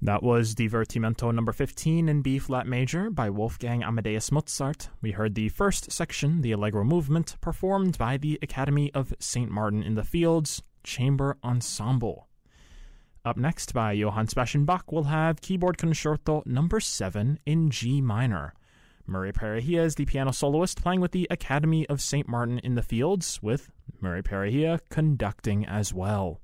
That was Divertimento number 15 in B-flat major by Wolfgang Amadeus Mozart. We heard the first section, the Allegro movement, performed by the Academy of St. Martin in the Fields Chamber Ensemble. Up next by Johann Sebastian Bach, we'll have Keyboard Concerto number 7 in G minor. Murray Perahia is the piano soloist playing with the Academy of St. Martin in the Fields, with Murray Perahia conducting as well.